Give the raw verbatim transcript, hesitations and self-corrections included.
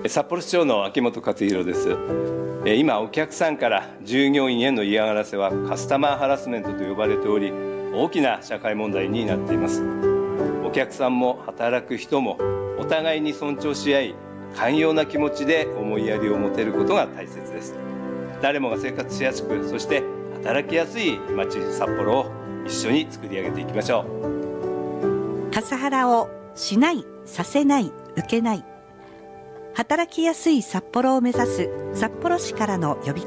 札幌市長の秋元克弘です。今お客さんから従業員への嫌がらせはカスタマーハラスメントと呼ばれており、大きな社会問題になっています。お客さんも働く人もお互いに尊重し合い、寛容な気持ちで思いやりを持てることが大切です。誰もが生活しやすく、そして働きやすい街札幌を一緒に作り上げていきましょう。 カスハラをしない、させない、受けない。働きやすい札幌を目指す札幌市からの呼び